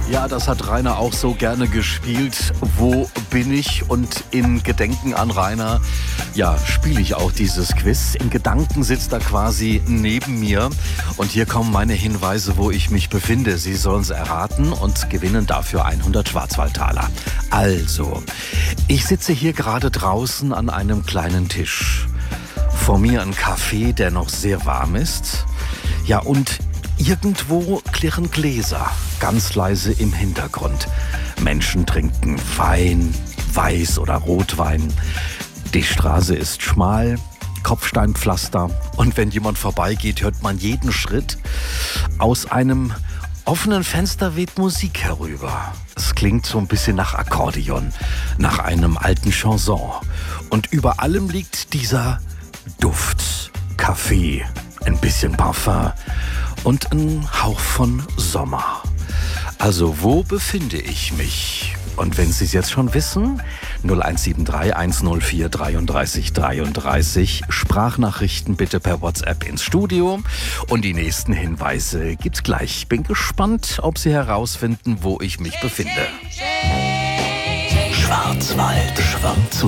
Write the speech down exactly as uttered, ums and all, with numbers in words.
Ja, das hat Rainer auch so gerne gespielt. Wo bin ich? Und in Gedenken an Rainer, ja, spiele ich auch dieses Quiz. In Gedanken sitzt er quasi neben mir. Und hier kommen meine Hinweise, wo ich mich befinde. Sie sollen es erraten und gewinnen dafür hundert Schwarzwaldtaler. Also, ich sitze hier gerade draußen an einem kleinen Tisch. Vor mir ein Kaffee, der noch sehr warm ist. Ja, und irgendwo klirren Gläser, ganz leise im Hintergrund. Menschen trinken Wein, Weiß- oder Rotwein. Die Straße ist schmal, Kopfsteinpflaster. Und wenn jemand vorbeigeht, hört man jeden Schritt. Aus einem offenen Fenster weht Musik herüber. Es klingt so ein bisschen nach Akkordeon, nach einem alten Chanson. Und über allem liegt dieser Duft, Kaffee, ein bisschen Parfum und ein Hauch von Sommer. Also wo befinde ich mich? Und wenn Sie es jetzt schon wissen, null eins sieben drei eins null vier dreiunddreißig dreiunddreißig, Sprachnachrichten bitte per WhatsApp ins Studio. Und die nächsten Hinweise gibt's gleich. Bin gespannt, ob Sie herausfinden, wo ich mich befinde. Schwarzwald, Schwarzwald.